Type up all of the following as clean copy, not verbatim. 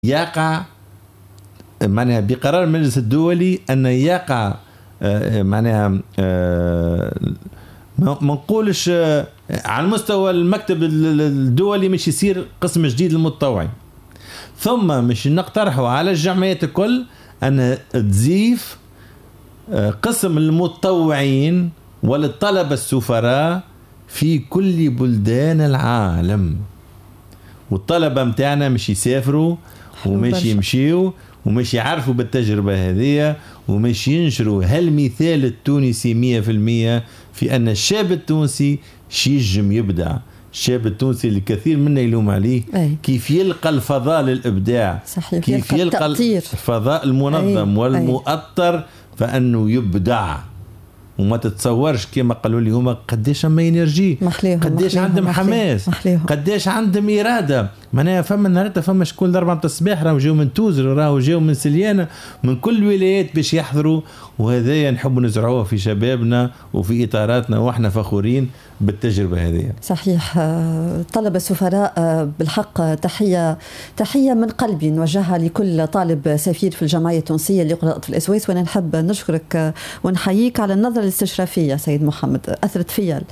يقع معناها بقرار المجلس الدولي أن يقع معناها ما نقولش على المستوى المكتب الدولي مش يصير قسم جديد للمتطوعين، ثم مش نقترحوا على الجمعيات الكل أن تزيف قسم المتطوعين وللطلبة السفراء في كل بلدان العالم، والطلبة متاعنا مش يسافروا ومش يمشيوا ومش يعرفوا بالتجربة هذه ومش ينشروا هالمثال التونسي 100% في أن الشاب التونسي ينجم يبدع. الشاب التونسي اللي كثير منا يلوم عليه كيف يلقى الفضاء للإبداع، صحيح. كيف يلقى الفضاء المنظم والمؤطر فأنه يبدع. وما تتصورش كما قالوا لي هما قديش ما ينرجي، قديش عندهم حماس، قديش عندهم إرادة. معناها فما النهارده فما شكون ضربة الصباح راهو جاو من توزر راهو جاو من سليانة من كل الولايات باش يحضروا، وهذايا نحب نزرعوه في شبابنا وفي إطاراتنا واحنا فخورين بالتجربة هذه. صحيح. طلبة السفراء بالحق تحية من قلبي نوجهها لكل طالب سفير في الجمعية التونسية اللي قرأت في الأسواس، وانا نحب نشكرك ونحييك على النظرة الاستشرافية سيد محمد، أثرت فيا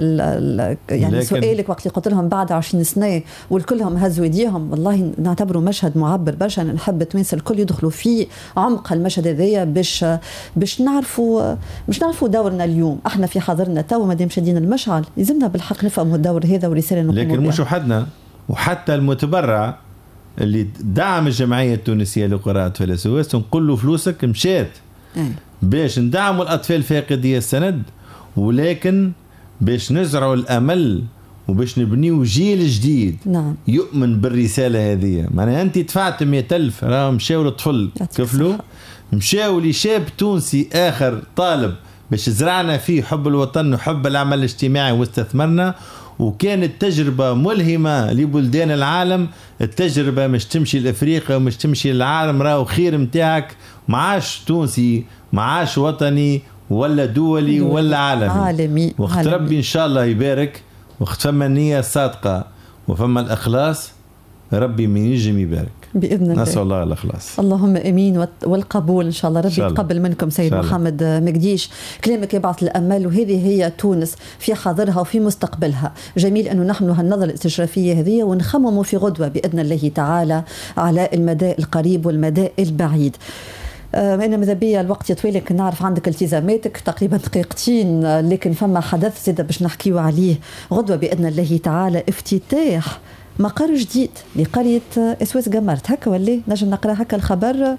يعني سؤالك وقت اللي قلت لهم بعد 20 سنة والكلهم هزوا يديهم، والله نعتبره مشهد معبر برشا. نحب التوانسة الكل يدخلوا فيه عمق المشهد هذايا باش نعرفوا دورنا اليوم. احنا في حاضرنا تو مادام شادين المشعل يلزمنا بالحق نفهموا الدور هذا ورسالة نقوم لكن مش وحدنا، وحتى المتبرع اللي دعم الجمعية التونسية لقراءة فلسفة نقول له فلوسك مشات باش ندعموا الأطفال فاقدي السند، ولكن باش نزرعوا الأمل وباش نبنيو جيل جديد يؤمن بالرسالة هذه. معناها أنت دفعت 100,000 راهم مشاو للطفل كفلوا، مشاو لشاب تونسي آخر طالب باش زرعنا فيه حب الوطن وحب العمل الاجتماعي واستثمرنا، وكانت تجربة ملهمة لبلدان العالم. التجربة مش تمشي لأفريقيا ومش تمشي للعالم، راهو خير متاعك معاش تونسي معاش وطني ولا دولي ولا عالمي. وقت ربي إن شاء الله يبارك، وقت فما النية الصادقة وفما الإخلاص ربي من ينجم يبارك بإذن الله. نسأل الله الإخلاص. اللهم أمين والقبول إن شاء الله. ربي يتقبل منكم سيد محمد مقديش. كلامك يبعث الأمل، وهذه هي تونس في حاضرها وفي مستقبلها. جميل أنه نحمل هالنظرة الاستشرافية هذه ونخمم في غدوة بإذن الله تعالى على المدى القريب والمدى البعيد. أنا ماذا بيا الوقت يطويل، نعرف عندك التزاماتك تقريبا دقيقتين، لكن فما حدث زيادة باش نحكيو عليه غدوة بإذن الله تعالى، افتتاح مقر جديد لقرية اسواس قمرت. هكا ولا نجم نقرا هكا الخبر؟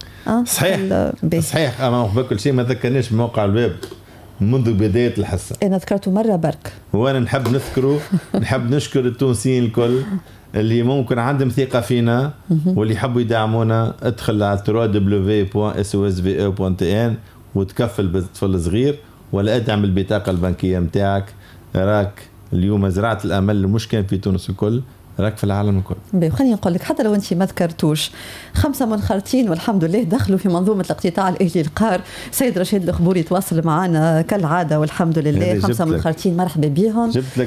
صحيح. أما قبل كل شيء ما ذكرناش بموقع الباب منذ بداية الحصة، أنا ذكرته مرة برك، وأنا نحب نذكره. نحب نشكر التونسيين الكل اللي ممكن عندهم ثقة فينا واللي يحبوا يدعمونا. ادخل على www.swsve.tn وتكفل بالطفل الصغير ولا ادعم البطاقة البنكية متاعك. راك اليوم زرعت الأمل مش كان في تونس الكل، راك في العالم الكل. خليني نقول لك حتى لو انت ما ذكرتوش 5 منخرطين والحمد لله دخلوا في منظومه الاقتطاع الاهلي القار. سيد رشيد الخبوري يتواصل معنا كالعاده والحمد لله. 5 منخرطين مرحبا بهم. جبت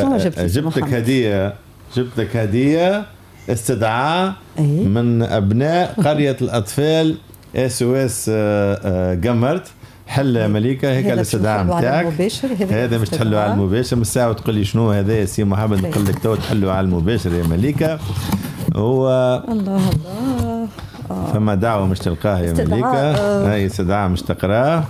لك هديه استدعاء من ابناء قريه الاطفال SOS قمرت. حل مليكة هيك الاستدعاء نتاعك. هذا مش تحلوا على المباشر من الساعة وتقول لي شنو هذا يا سي محمد، نقول لك تو تحلوا على المباشر يا مليكة. هو الله فما دعوة مش تلقاها يا مليكة، هاي استدعاء مش تقراه.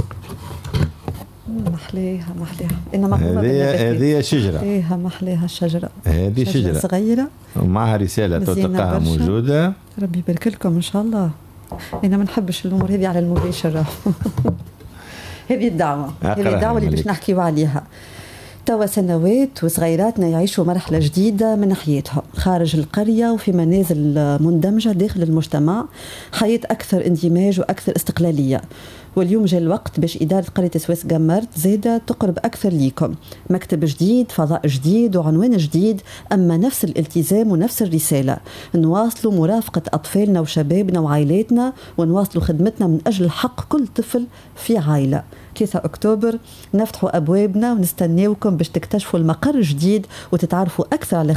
محليها هذه شجرة، ايه محليها الشجرة، هذه شجرة صغيرة ومعها رسالة تلقاها موجودة. ربي يبارك لكم إن شاء الله. أنا ما نحبش الأمور هذه على المباشر. هذه الدعوة اللي باش نحكيو عليها. توا سنوات وصغيراتنا يعيشوا مرحلة جديدة من حياتهم خارج القرية وفي منازل مندمجة داخل المجتمع، حياة أكثر اندماج وأكثر استقلالية. واليوم جاء الوقت باش إدارة قرية سويس جمرت زادة تقرب أكثر ليكم. مكتب جديد، فضاء جديد، وعنوان جديد، أما نفس الالتزام ونفس الرسالة. نواصلوا مرافقة أطفالنا وشبابنا وعائلاتنا، ونواصلوا خدمتنا من أجل حق كل طفل في عائلة. 3 أكتوبر نفتحوا أبوابنا ونستناوكم باش تكتشفوا المقر الجديد وتتعرفوا أكثر على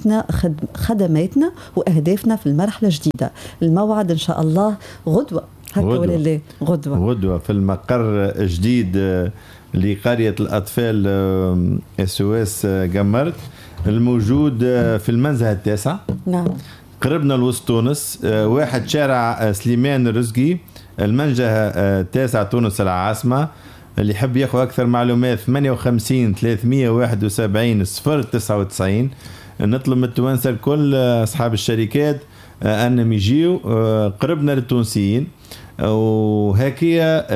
خدماتنا وأهدافنا في المرحلة الجديدة. الموعد إن شاء الله غدوة، هكا ولا لا؟ غدوة في المقر الجديد لقرية الأطفال SOS جمرت الموجود في المنزه التاسع. نعم. قربنا لوسط تونس، واحد شارع سليمان الرزقي، المنجه التاسع تونس العاصمة. اللي يحب ياخذ أكثر معلومات 58 371 099. نطلب من التوانسة الكل أصحاب الشركات أنهم يجيوا قربنا للتونسيين. وهكيا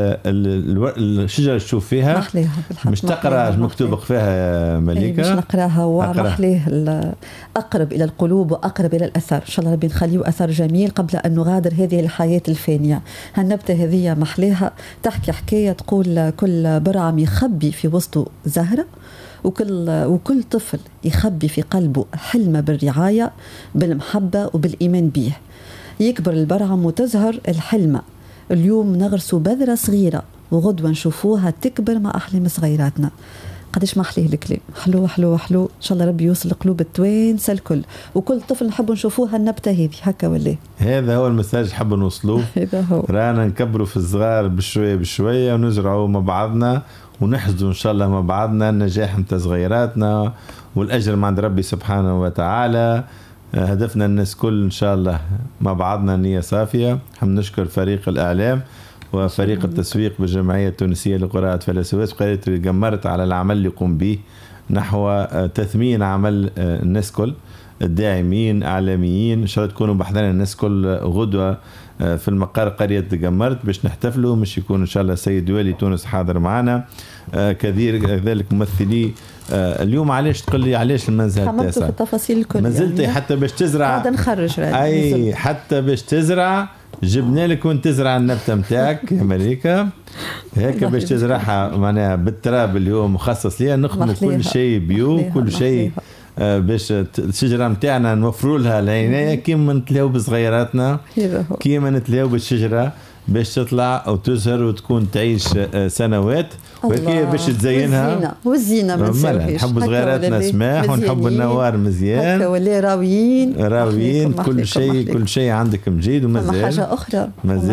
الشجرة تشوف فيها مش تقرأ مكتوب فيها مليكة، مش نقراها ومحليه أقرب إلى القلوب وأقرب إلى الأثر. إن شاء الله ربي نخليه أثر جميل قبل أن نغادر هذه الحياة الفانية. هالنبتة هذه محليها تحكي حكاية تقول كل برعم يخبي في وسطه زهرة، وكل طفل يخبي في قلبه حلمه بالرعاية بالمحبة وبالإيمان به. يكبر البرعم وتزهر الحلمة. اليوم نغرسوا بذرة صغيرة وغدوة نشوفوها تكبر مع أحلام صغيراتنا. قديش ما أحليه الكلام، حلو حلو حلو. إن شاء الله ربي يوصل قلوب التوانسة الكل، وكل طفل نحب نشوفوها النبتة هذه هكا ولا؟ هذا هو المساج حب نوصلوه. هذا هو. رانا نكبروا في الصغار بشوية بشوية ونزرعوا مع بعضنا ونحزدوا إن شاء الله مع بعضنا النجاح متاع صغيراتنا والأجر من عند ربي سبحانه وتعالى. هدفنا الناس كل إن شاء الله مع بعضنا نية صافية. حم نشكر فريق الإعلام وفريق التسويق بالجمعية التونسية لقراءة أطفال SOS قرية جمرت على العمل اللي يقوم به نحو تثمين عمل الناس كل الداعمين إعلاميين. إن شاء الله تكونوا بحضنا الناس كل غدوة في المقر قرية جمرت باش نحتفلوا، مش يكون إن شاء الله سيد والي تونس حاضر معنا، كذلك ممثلي اليوم. علاش تقول لي علاش المنزه التاسع؟ في التفاصيل الكل ما زلت يعني حتى باش تزرع هذا نخرج اي حتى باش تزرع جبنا لك وانت تزرع النبته نتاعك يا مليكه هيك باش تزرعها معناها بالتراب اليوم مخصص ليها. نخدم كل شيء بيو، كل شيء باش الشجره نتاعنا نوفروا لها العنايه كيما نتلاو بصغيراتنا، كيما نتلاو بالشجره باش تطلع وتزهر وتكون تعيش سنوات. وكي باش تزينها والزينه ما نساوهاش. نحب صغيراتنا سماح ونحب النوار مزيان هكا ولا راويين كل شيء عندك مجيد. ومازال حاجه اخرى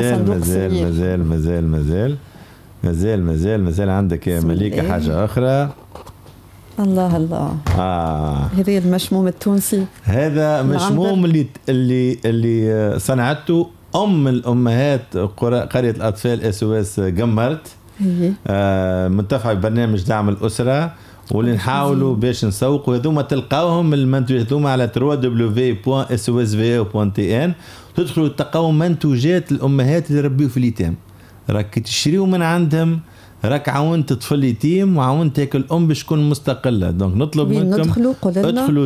مازال عندك يا مليكه حاجه اخرى. الله هذا المشموم التونسي، هذا مشموم اللي صنعته أم الأمهات قرية الأطفال SOS جمرت، منتفع ببرنامج دعم الأسرة، واللي نحاولوا باش نسوقوا هذوما تلقاوهم المنتوجات هذوما على www.sosvo.tn. تدخلوا تلقاو منتوجات الأمهات اللي ربيوا في اليتام، راك تشتريوا من عندهم، راك عاونت طفل يتيم وعاونت هيك الام باش تكون مستقله. دونك نطلب منكم ادخلوا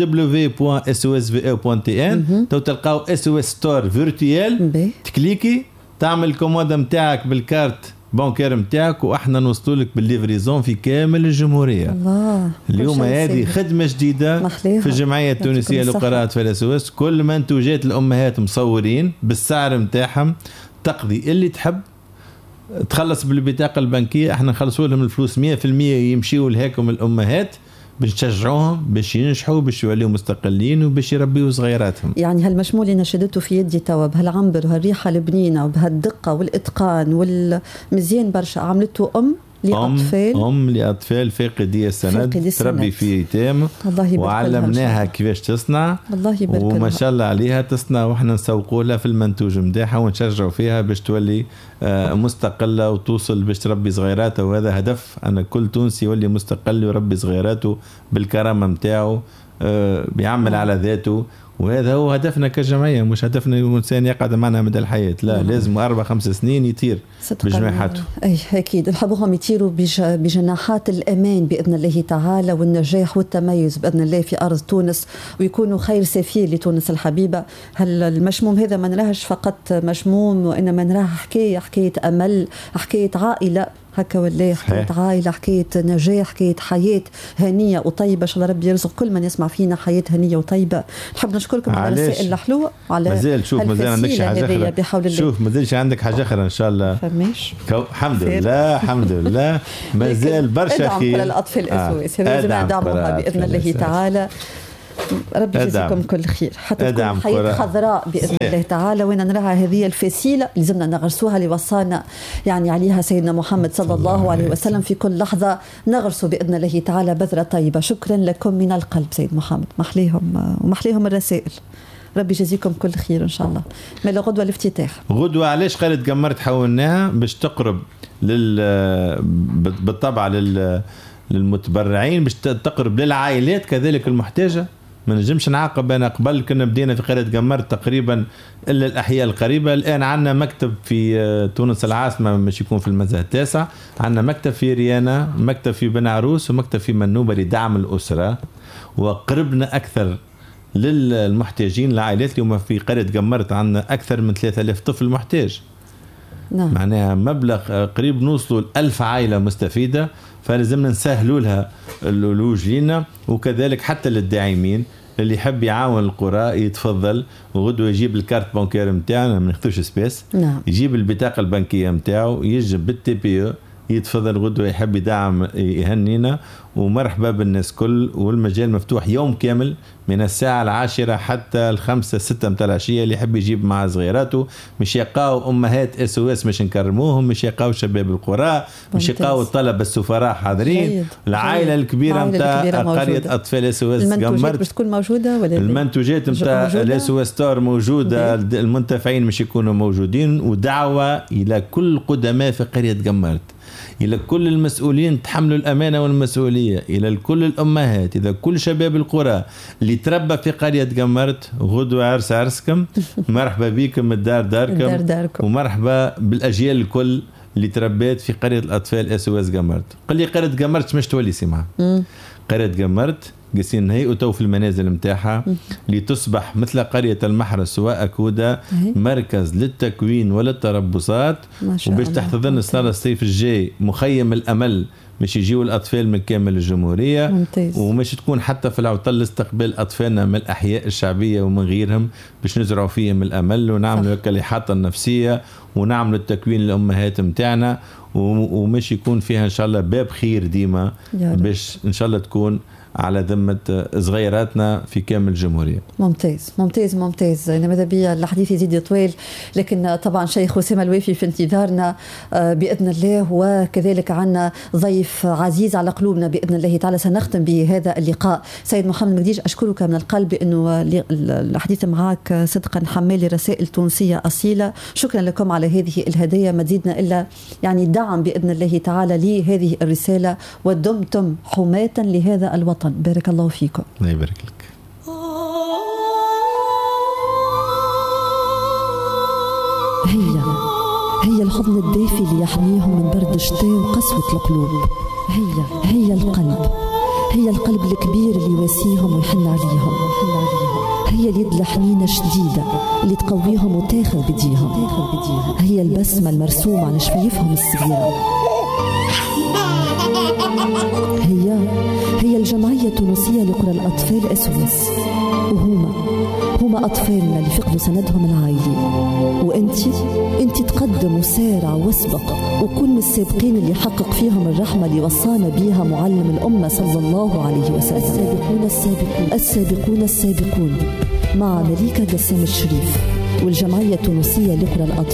www.sosvo.tn تو تلقاو SOS ستور فيرتوال، تكليكي تعمل الكومودا نتاعك بالكارت بانكير نتاعك واحنا نوصلوا لك بالليفريزون في كامل الجمهوريه. الله اليوم هذه خدمه جديده في الجمعيه التونسيه لقراءة أطفال SOS. كل منتوجات الامهات مصورين بالسعر نتاعهم، تقضي اللي تحب تخلص بالبطاقة البنكية، احنا نخلصوا لهم الفلوس 100% يمشيوا لهاكم الأمهات باش نشجعوهم باش ينجحوا باش يوليوا مستقلين وباش يربيوا صغيراتهم. يعني هالمشمول اللي نشدته في يدي توا بهالعنبر وهالريحة البنينة وبهالدقة والإتقان والمزيان برشا عملته لأطفال فاقدي السند تربي في يتام، وعلمناها كيفاش تصنع. الله يبارك لها وما شاء الله عليها تصنع واحنا نسوقوا لها في المنتوج نتاعها ونشجعوا فيها باش تولي مستقلة وتوصل باش تربي صغيراته. وهذا هدف أن كل تونسي يولي مستقل ويربي صغيراته بالكرامة نتاعو بيعمل على ذاته. وهذا هو هدفنا كجمعية، مش هدفنا إنسان يقعد معنا مدى الحياة، لا لازم 4-5 سنين يطير بجناحاته. أي أكيد نحبهم يطيروا بجناحات الأمان بإذن الله تعالى، والنجاح والتميز بإذن الله في أرض تونس، ويكونوا خير سفير لتونس الحبيبة. هل المشموم هذا ما نراهش فقط مشموم، وإنما نراه حكاية أمل، حكاية عائلة هكا ولا حكاية عائلة، حكاية نجاح، حكاية حياة هنية وطيبة. إن شاء الله ربي يرزق كل من يسمع فينا حياة هنية وطيبة. نحب نشكركم على الرسائل الحلوة، على مازال شوف مازال عندك حاجة أخرى، شوف مازال عندك حاجة أخرى إن شاء الله. فماش الحمد لله الحمد لله مازال برشا خير. ادعم الأطفال الأسواس، لازم ندعمها بإذن الله تعالى. ربي يجزيكم كل خير، حتى تكون حياة خضراء بإذن الله تعالى. وين نراها هذه الفسيلة لازمنا نغرسوها اللي وصانا يعني عليها سيدنا محمد صلى الله عليه وسلم، في كل لحظة نغرسوا بإذن الله تعالى بذرة طيبة. شكرا لكم من القلب سيد محمد، محليهم ومحليهم الرسائل. ربي يجزيكم كل خير إن شاء الله. ما غدوة الافتتاح، غدوة علاش قرية جمرت حولناها باش تقرب بالطبع للمتبرعين، باش تقرب للعائلات كذلك المحتاجة. ما نجمش نعاقب. أنا قبل كنا بدينا في قرية جمرت تقريبا إلا الأحياء القريبة. الآن عندنا مكتب في تونس العاصمة مش يكون في المزه التاسع، عندنا مكتب في ريانا، مكتب في بن عروس، ومكتب في منوبة لدعم الأسرة. وقربنا أكثر للمحتاجين العائلات. اليوم في قرية جمرت عندنا أكثر من 3000 طفل محتاج. نعم. معناها مبلغ قريب نوصلوا 1000 عائلة مستفيدة، فلازمنا نسهلوا لها الولوج لنا. وكذلك حتى للداعمين اللي يحب يعاون القرى يتفضل، وغدوه يجيب الكارت بانكير نتاعنا، ما ناخذوش سبيس. نعم. يجيب البطاقة البنكية نتاعو، يجيب بالتي بي، يتفضل غدوه يحب يدعم يهنينا. ومرحبا بالناس كل، والمجال مفتوح يوم كامل من الساعة 10 حتى 5-6 متاع العشية. اللي يحب يجيب مع صغيراته، مش يلقاو أمهات SOS مش نكرموهم، مش يلقاو شباب القرى، مش يلقاو الطلبة السفراء حاضرين. العائلة الكبيرة متاع قرية أطفال SOS المنتوجات باش تكون موجودة، ولا المنتوجات متاع SOS ستار موجودة، المنتفعين مش يكونوا موجودين. ودعوة إلى كل قدماء في قرية جمرت، إلى كل المسؤولين تحملوا الأمانة والمسؤولية، إلى كل الأمهات، إلى كل شباب القرى اللي تربى في قرية جمرت. غدوة عرس عرسكم، مرحبا بكم، الدار داركم، ومرحبا بالأجيال الكل اللي تربيت في قرية الأطفال SOS جمرت. قل لي قرية جمرت مش تولي سمعها. قرية جمرت قاسين نهيئوا تو في المنازل متاعها لتصبح مثل قرية المحرس وأكودا مركز للتكوين وللتربصات. وباش تحتضن صار الصيف الجاي مخيم الأمل، مش يجيوا الأطفال من كامل الجمهورية. ممتاز. ومش تكون حتى في العطل استقبال أطفالنا من الأحياء الشعبية ومن غيرهم، باش نزرعوا فيهم الأمل ونعملوا الإحاطة النفسية ونعملوا التكوين للأمهات متاعنا. ومش يكون فيها إن شاء الله باب خير ديما، باش إن شاء الله تكون على ذمة صغيراتنا في كامل الجمهورية. ممتاز ممتاز ممتاز. أنا ماذا بيا الحديث يزيد طويل، لكن طبعا شيخ أسامة الوافي في انتظارنا بإذن الله، وكذلك عنا ضيف عزيز على قلوبنا بإذن الله تعالى. سنختم بهذا اللقاء. سيد محمد مقديش، أشكرك من القلب أنه الحديث معك صدقا حمال رسائل تونسية أصيلة. شكرا لكم على هذه الهدايا، ما تزيدنا إلا يعني دعم بإذن الله تعالى لهذه الرسالة، ودمتم حماة لهذا الوطن. بارك الله فيكم. الله يبارك لك. هي الحضن الدافي اللي يحميهم من برد الشتاء وقسوة القلوب. هي القلب الكبير اللي يواسيهم ويحن عليهم. هي اليد الحنينة شديدة اللي تقويهم وتاخذ بديهم. هي البسمة المرسومة على شفايفهم الصغيرة. هي الجمعية التونسية لقرى الأطفال SOS، وهما أطفالنا اللي فقدوا سندهم العائلي. وأنت تقدم وسارع واسبق وكن السابقين اللي حقق فيهم الرحمة اللي وصانا بيها معلم الأمة صلى الله عليه وسلم. السابقون مع مليكة جسام الشريف والجمعية التونسية لقرى الأطفال.